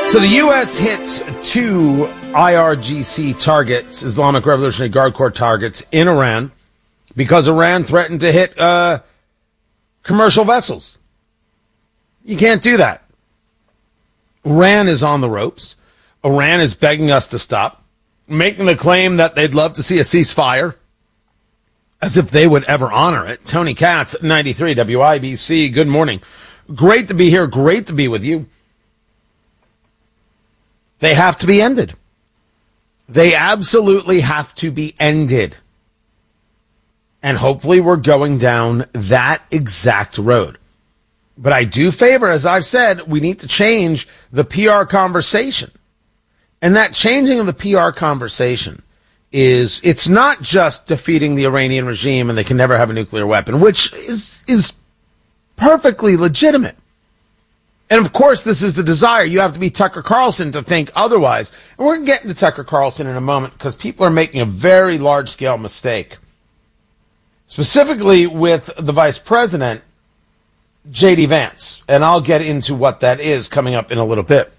So the U.S. hits two IRGC targets, Islamic Revolutionary Guard Corps targets, in Iran because Iran threatened to hit commercial vessels. You can't do that. Iran is on the ropes. Iran is begging us to stop, making the claim that they'd love to see a ceasefire, as if they would ever honor it. Tony Katz, 93 WIBC, good morning. Great to be here. Great to be with you. They have to be ended. They absolutely have to be ended. And hopefully we're going down that exact road. But I do favor, as I've said, we need to change the PR conversation. And that changing of the PR conversation is, it's not just defeating the Iranian regime and they can never have a nuclear weapon, which is perfectly legitimate. And of course, this is the desire. You have to be Tucker Carlson to think otherwise. And we're going to get into Tucker Carlson in a moment because people are making a very large-scale mistake. Specifically with the vice president, J.D. Vance. And I'll get into what that is coming up in a little bit.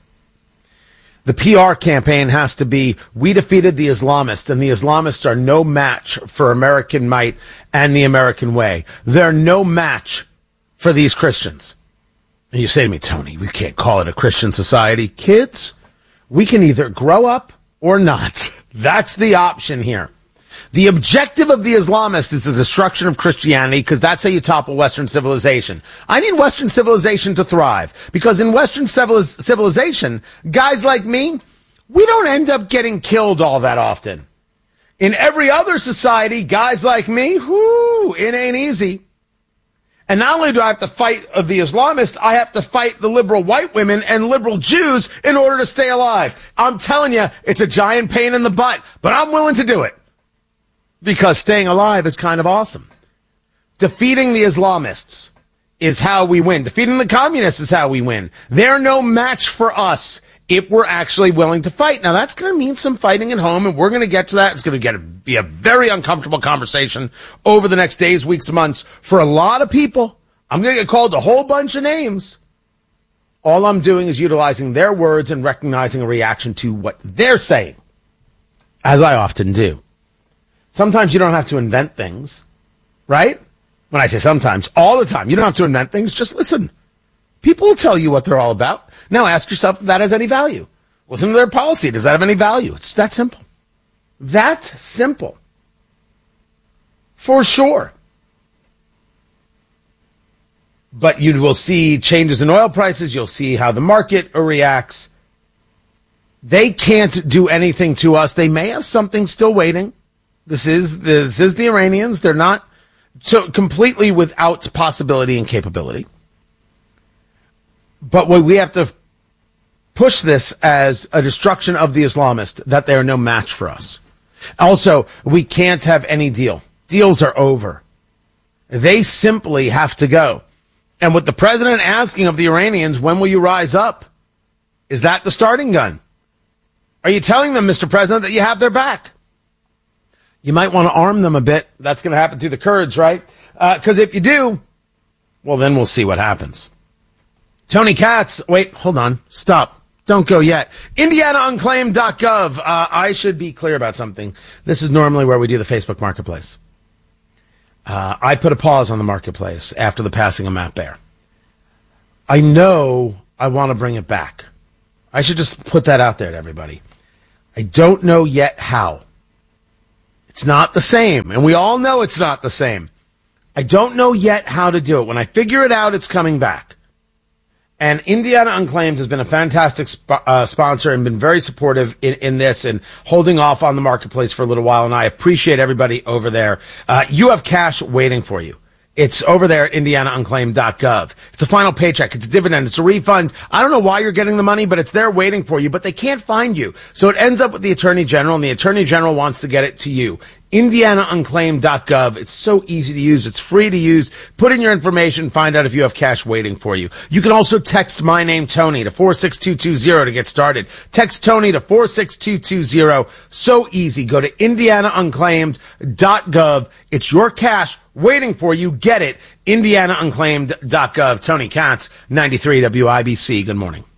The PR campaign has to be, we defeated the Islamists, and the Islamists are no match for American might and the American way. They're no match for these Christians. And you say to me, Tony, we can't call it a Christian society. Kids, we can either grow up or not. That's the option here. The objective of the Islamists is the destruction of Christianity because that's how you topple Western civilization. I need Western civilization to thrive because in Western civilization, guys like me, we don't end up getting killed all that often. In every other society, guys like me, it ain't easy. And not only do I have to fight the Islamists, I have to fight the liberal white women and liberal Jews in order to stay alive. I'm telling you, it's a giant pain in the butt, but I'm willing to do it. Because staying alive is kind of awesome. Defeating the Islamists is how we win. Defeating the communists is how we win. They're no match for us if we're actually willing to fight. Now, that's going to mean some fighting at home, and we're going to get to that. It's going to be a very uncomfortable conversation over the next days, weeks, months. For a lot of people, I'm going to get called a whole bunch of names. All I'm doing is utilizing their words and recognizing a reaction to what they're saying, as I often do. Sometimes you don't have to invent things, right? When I say sometimes, all the time. You don't have to invent things. Just listen. People will tell you what they're all about. Now ask yourself if that has any value. Listen to their policy. Does that have any value? It's that simple. That simple. For sure. But you will see changes in oil prices. You'll see how the market reacts. They can't do anything to us. They may have something still waiting. This is the Iranians. They're not so completely without possibility and capability. But we have to push this as a destruction of the Islamists, that they are no match for us. Also, we can't have any deal. Deals are over. They simply have to go. And with the president asking of the Iranians, when will you rise up? Is that the starting gun? Are you telling them, Mr. President, that you have their back? You might want to arm them a bit. That's going to happen to the Kurds, right? Because if you do, well, then we'll see what happens. Tony Katz, wait, hold on. Stop. Don't go yet. IndianaUnclaimed.gov. I should be clear about something. This is normally where we do the Facebook Marketplace. I put a pause on the Marketplace after the passing of Matt Baer. I know I want to bring it back. I should just put that out there to everybody. I don't know yet how. It's not the same, and we all know it's not the same. I don't know yet how to do it. When I figure it out, it's coming back. And Indiana Unclaimed has been a fantastic sponsor and been very supportive in this and holding off on the Marketplace for a little while, and I appreciate everybody over there. You have cash waiting for you. It's over there at IndianaUnclaimed.gov. It's a final paycheck. It's a dividend. It's a refund. I don't know why you're getting the money, but it's there waiting for you, but they can't find you. So it ends up with the Attorney General, and the Attorney General wants to get it to you. IndianaUnclaimed.gov. It's so easy to use. It's free to use. Put in your information. Find out if you have cash waiting for you. You can also text my name, Tony, to 46220 to get started. Text Tony to 46220. So easy. Go to IndianaUnclaimed.gov. It's your cash waiting for you. Get it. IndianaUnclaimed.gov. Tony Katz, 93 WIBC. Good morning.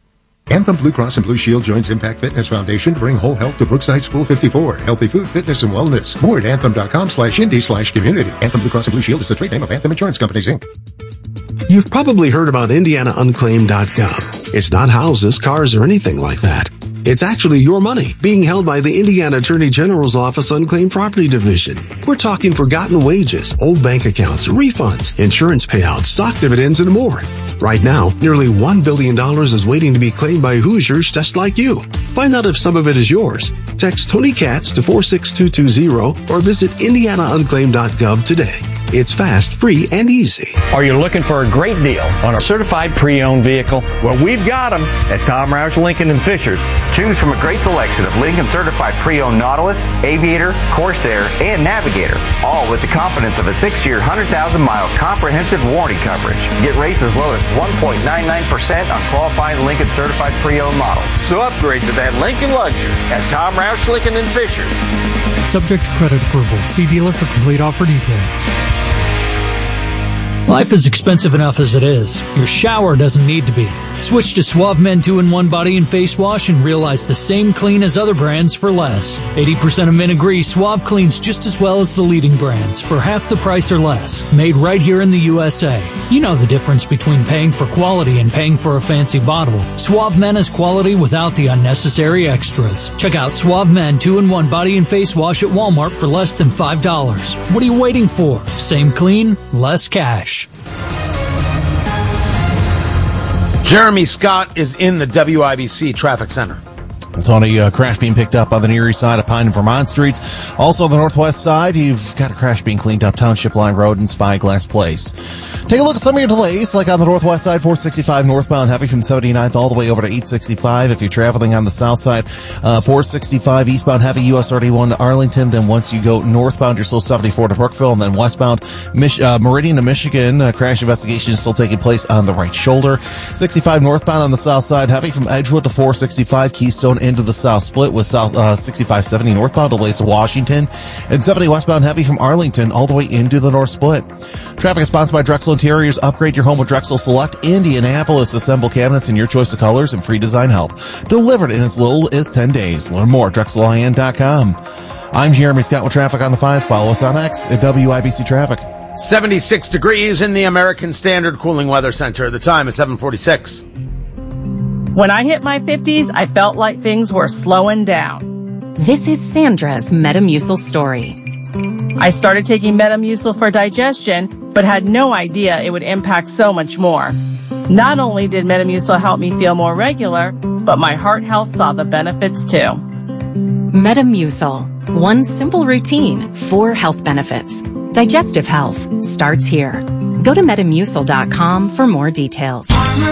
Anthem Blue Cross and Blue Shield joins Impact Fitness Foundation to bring whole health to Brookside School 54. Healthy food, fitness, and wellness. More at anthem.com/indie/community. Anthem Blue Cross and Blue Shield is the trade name of Anthem Insurance Companies, Inc. You've probably heard about IndianaUnclaimed.gov. It's not houses, cars, or anything like that. It's actually your money being held by the Indiana Attorney General's Office Unclaimed Property Division. We're talking forgotten wages, old bank accounts, refunds, insurance payouts, stock dividends, and more. Right now, nearly $1 billion is waiting to be claimed by Hoosiers just like you. Find out if some of it is yours. Text Tony Katz to 46220 or visit IndianaUnclaimed.gov today. It's fast, free, and easy. Are you looking for a great deal on a certified pre-owned vehicle? Well, we've got them at Tom Roush Lincoln and Fishers. Choose from a great selection of Lincoln certified pre-owned Nautilus, Aviator, Corsair, and Navigator, all with the confidence of a 6-year, 100,000-mile comprehensive warranty coverage. Get rates as low as 1.99% on qualifying Lincoln certified pre-owned models. So upgrade to that Lincoln luxury at Tom Roush Lincoln and Fishers. Subject to credit approval. See dealer for complete offer details. Life is expensive enough as it is. Your shower doesn't need to be. Switch to Suave Men 2-in-1 Body and Face Wash and realize the same clean as other brands for less. 80% of men agree Suave cleans just as well as the leading brands for half the price or less. Made right here in the USA. You know the difference between paying for quality and paying for a fancy bottle. Suave Men is quality without the unnecessary extras. Check out Suave Men 2-in-1 Body and Face Wash at Walmart for less than $5. What are you waiting for? Same clean, less cash. Jeremy Scott is in the WIBC Traffic Center. Tony, crash being picked up on the Erie side of Pine and Vermont streets. Also on the northwest side, you've got a crash being cleaned up Township Line Road and Spyglass Place. Take a look at some of your delays, like on the northwest side, 465 northbound heavy from 79th all the way over to 865. If you're traveling on the south side, 465 eastbound heavy US 31 to Arlington. Then once you go northbound, you're still 74 to Brookville, and then westbound Meridian to Michigan. Crash investigation is still taking place on the right shoulder. 65 northbound on the south side heavy from Edgewood to 465 Keystone into the south split with south 6570 northbound delays to Washington, and 70 westbound heavy from Arlington all the way into the north split. Traffic is sponsored by Drexel Interiors. Upgrade your home with Drexel Select Indianapolis. Assemble cabinets in your choice of colors and free design help. Delivered in as little as 10 days. Learn more at DrexelIN.com. I'm Jeremy Scott with traffic on the 5s. Follow us on X at WIBC Traffic. 76 degrees in the American Standard Cooling Weather Center. The time is 7:46. When I hit my 50s, I felt like things were slowing down. This is Sandra's Metamucil story. I started taking Metamucil for digestion, but had no idea it would impact so much more. Not only did Metamucil help me feel more regular, but my heart health saw the benefits too. Metamucil. One simple routine, 4 health benefits. Digestive health starts here. Go to Metamucil.com for more details.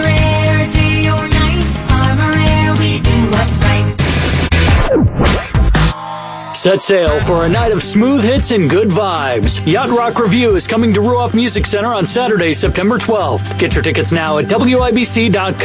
Set sail for a night of smooth hits and good vibes. Yacht Rock Review is coming to Ruoff Music Center on Saturday, September 12th. Get your tickets now at WIBC.com.